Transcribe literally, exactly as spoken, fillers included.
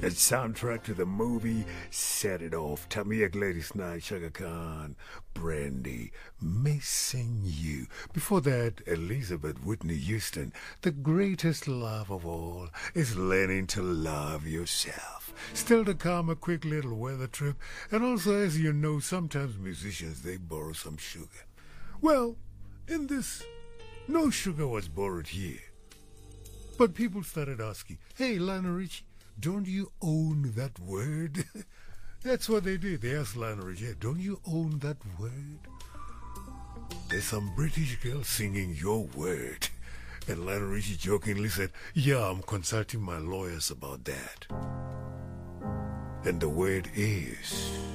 The soundtrack to the movie Set It Off. Tamia Gladys Knight, Shaka Khan, Brandy, Missing You. Before that, Elizabeth Whitney Houston. The greatest love of all is learning to love yourself. Still to come, a quick little weather trip. And also, as you know, sometimes musicians, they borrow some sugar. Well, in this, no sugar was borrowed here. But people started asking, hey, Lionel Richie, don't you own that word? That's what they did. They asked Lionel Richie, hey, don't you own that word? There's some British girl singing your word. And Lionel Richie jokingly said, yeah, I'm consulting my lawyers about that. And the word is...